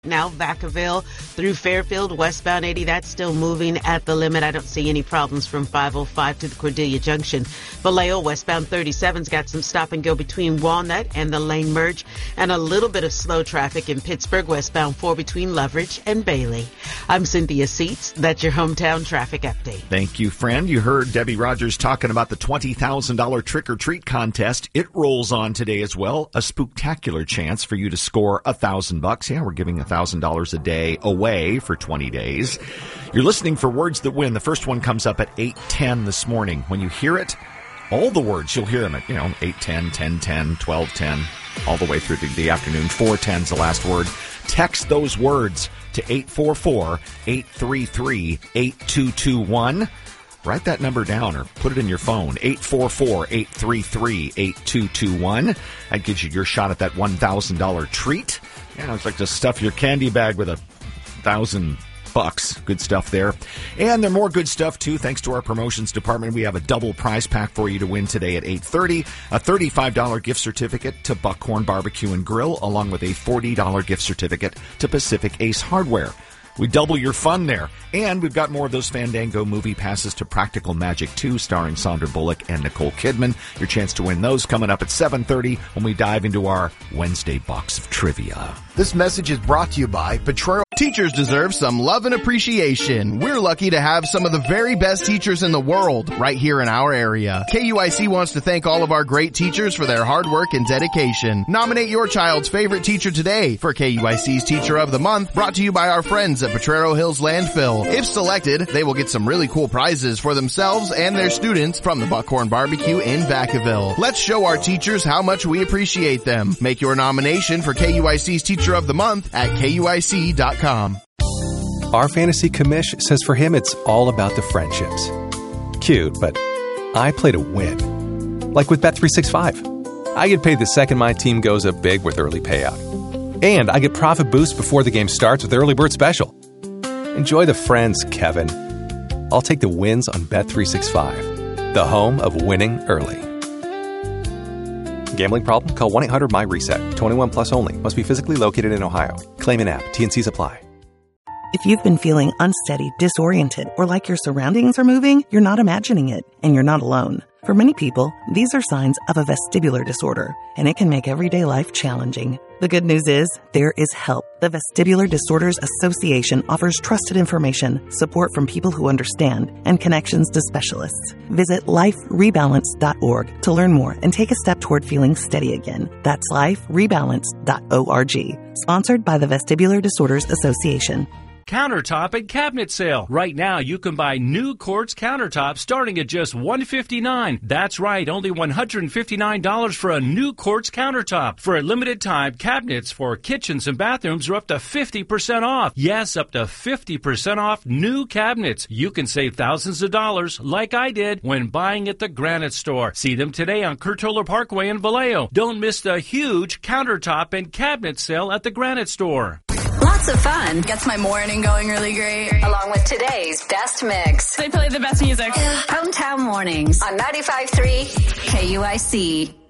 Now, Vacaville through Fairfield, westbound 80, that's still moving at the limit. I don't see any problems from 505 to the Cordelia Junction. Vallejo, westbound 37's got some stop and go between Walnut and the lane merge, and a little bit of slow traffic in Pittsburgh, westbound 4 between Loveridge and Bailey. I'm Cynthia Seats. That's your hometown traffic update. Thank you, friend. You heard Debbie Rogers talking about the $20,000 trick-or-treat contest. It rolls on today as well. A spooktacular chance for you to score $1,000. Yeah, we're giving $1,000 a day away for 20 days. You're listening for Words That Win. The first one comes up at 8:10 this morning. When you hear it, all the words, you'll hear them at, 8:10, 10:10, 12:10, all the way through the afternoon. 4:10's the last word. Text those words to 844-833-8221. Write that number down or put it in your phone, 844-833-8221. That gives you your shot at that $1,000 treat. Yeah, it's like just stuff your candy bag with $1,000. Good stuff there. And there's more good stuff, too, thanks to our promotions department. We have a double prize pack for you to win today at 8:30. A $35 gift certificate to Buckhorn Barbecue and Grill, along with a $40 gift certificate to Pacific Ace Hardware. We double your fun there. And we've got more of those Fandango movie passes to Practical Magic 2, starring Sandra Bullock and Nicole Kidman. Your chance to win those coming up at 7:30 when we dive into our Wednesday box of trivia. This message is brought to you by Potrero. Teachers deserve some love and appreciation. We're lucky to have some of the very best teachers in the world right here in our area. KUIC wants to thank all of our great teachers for their hard work and dedication. Nominate your child's favorite teacher today for KUIC's Teacher of the Month, brought to you by our friends at Potrero Hills Landfill. If selected, they will get some really cool prizes for themselves and their students from the Buckhorn Barbecue in Vacaville. Let's show our teachers how much we appreciate them. Make your nomination for KUIC's Teacher of the Month at KUIC.com. Our fantasy commish says for him it's all about the friendships. Cute, but I play to win. Like with Bet365. I get paid the second my team goes up big with early payout. And I get profit boost before the game starts with Early Bird Special. Enjoy the friends, Kevin. I'll take the wins on Bet365, the home of winning early. Gambling problem? Call 1-800-MY-RESET. 21 plus only. Must be physically located in Ohio. Claim an app. T&Cs apply. If you've been feeling unsteady, disoriented, or like your surroundings are moving, you're not imagining it, and you're not alone. For many people, these are signs of a vestibular disorder, and it can make everyday life challenging. The good news is, there is help. The Vestibular Disorders Association offers trusted information, support from people who understand, and connections to specialists. Visit liferebalance.org to learn more and take a step toward feeling steady again. That's liferebalance.org. Sponsored by the Vestibular Disorders Association. Countertop and cabinet sale. Right now, you can buy new quartz countertops starting at just $159. That's right, only $159 for a new quartz countertop. For a limited time, cabinets for kitchens and bathrooms are up to 50% off. Yes, up to 50% off new cabinets. You can save thousands of dollars, like I did, when buying at the Granite Store. See them today on Curtola Parkway in Vallejo. Don't miss the huge countertop and cabinet sale at the Granite Store. Lots of fun. Gets my morning going really great. Along with today's best mix. They play the best music. Hometown Mornings on 95.3 KUIC.